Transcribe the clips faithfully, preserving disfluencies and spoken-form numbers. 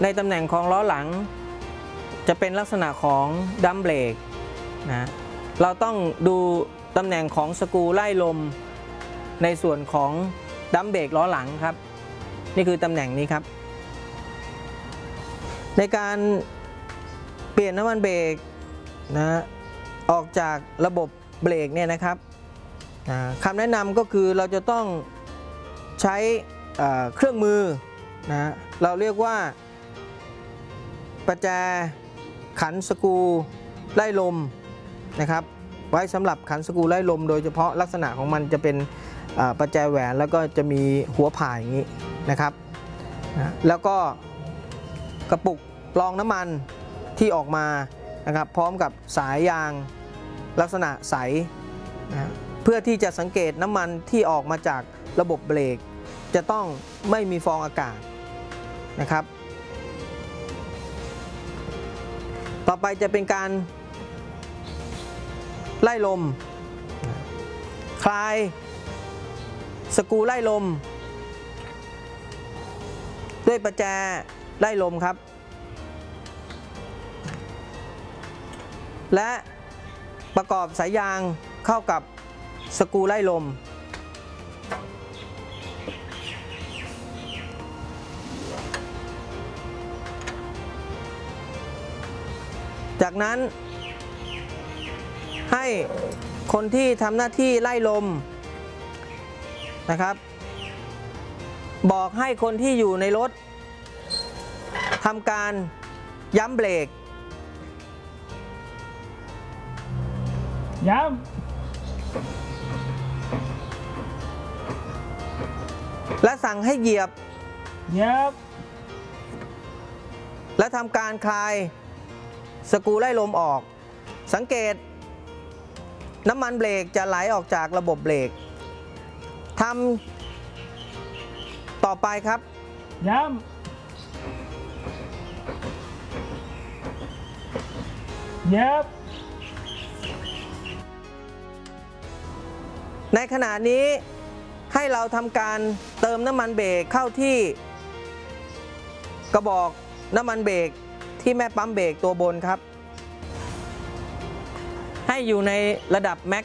ในตำแหน่งของล้อหลังจะเป็นลักษณะของดัมเบรกนะเราต้องดูตำแหน่งของสกรูไล่ลมในส่วนของดัมเบรกล้อหลังครับนี่คือตำแหน่งนี้ครับในการเปลี่ยนน้ำมันเบรกนะออกจากระบบเบรกเนี่ยนะครับคำแนะนำก็คือเราจะต้องใช้เครื่องมือนะเราเรียกว่าประแจขันสกรูไล่ลมนะครับไว้สำหรับขันสกรูไล่ลมโดยเฉพาะลักษณะของมันจะเป็นประแจแหวนแล้วก็จะมีหัวผ่าอย่างนี้นะครับนะแล้วก็กระปุกรองน้ำมันที่ออกมานะครับพร้อมกับสายยางลักษณะใสนะเพื่อที่จะสังเกตน้ำมันที่ออกมาจากระบบเบรกจะต้องไม่มีฟองอากาศนะครับต่อไปจะเป็นการไล่ลมคลายสกรูไล่ลมด้วยประแจไล่ลมครับและประกอบสายยางเข้ากับสกรูไล่ลมจากนั้นให้คนที่ทำหน้าที่ไล่ลมนะครับบอกให้คนที่อยู่ในรถทำการย้ำเบรกย้ำและสั่งให้เหยียบเหยียบและทำการคลายสกรูไล่ลมออกสังเกตน้ำมันเบรกจะไหลออกจากระบบเบรกทำต่อไปครับย้ำเหยียบในขณะนี้ให้เราทำการเติมน้ำมันเบรกเข้าที่กระบอกน้ำมันเบรกที่แม่ปั๊มเบรกตัวบนครับให้อยู่ในระดับแม็ก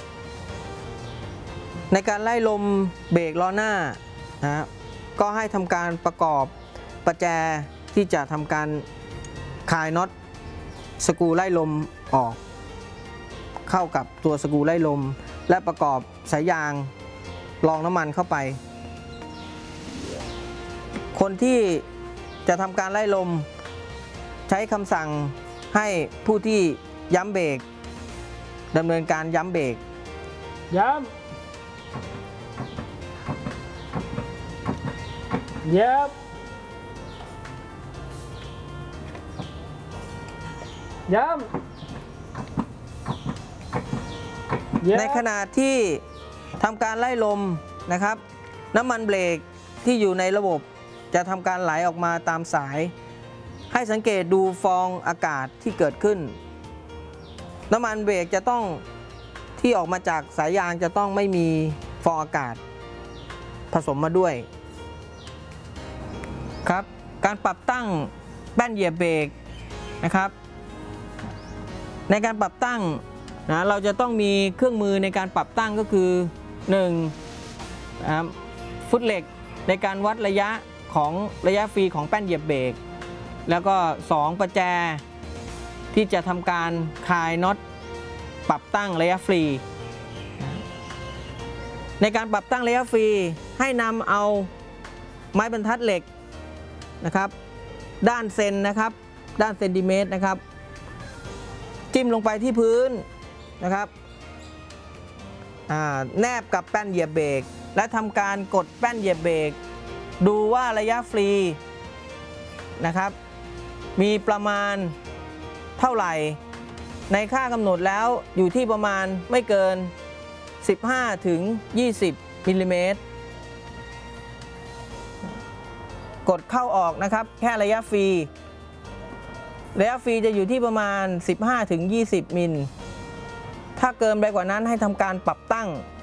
ในการไล่ลมเบรกล้อหน้านะก็ให้ทำการประกอบประแจที่จะทำการคลายน็อตสกรูไล่ลมออกเข้ากับตัวสกรูไล่ลมและประกอบสายยางรองน้ำมันเข้าไปคนที่จะทำการไล่ลมใช้คำสั่งให้ผู้ที่ย้ำเบรกดำเนินการย้ำเบรกย้ำเหยียบย้ำในขณะที่ทำการไล่ลมนะครับน้ำมันเบรกที่อยู่ในระบบจะทำการไหลออกมาตามสายให้สังเกตดูฟองอากาศที่เกิดขึ้นน้ำมันเบรกจะต้องที่ออกมาจากสายยางจะต้องไม่มีฟองอากาศผสมมาด้วยครับการปรับตั้งแป้นเหยียบเบรกนะครับในการปรับตั้งนะเราจะต้องมีเครื่องมือในการปรับตั้งก็คือหนึ่งนะฟุตเหล็กในการวัดระยะของระยะฟรีของแป้นเหยียบเบรกแล้วก็สองประแจที่จะทำการคลายน็อตปรับตั้งระยะฟรีในการปรับตั้งระยะฟรีให้นำเอาไม้บรรทัดเหล็กนะครับด้านเซนนะครับด้านเซนติเมตรนะครับจิ้มลงไปที่พื้นนะครับแนบกับแป้นเหยียบเบรกและทำการกดแป้นเหยียบเบรกดูว่าระยะฟรีนะครับมีประมาณเท่าไหร่ในค่ากำหนดแล้วอยู่ที่ประมาณไม่เกินสิบห้าถึงยี่สิบมิลลิเมตรกดเข้าออกนะครับแค่ระยะฟรีระยะฟรีจะอยู่ที่ประมาณสิบห้าถึงยี่สิบมิลถ้าเกินไปกว่านั้นให้ทำการปรับตั้ง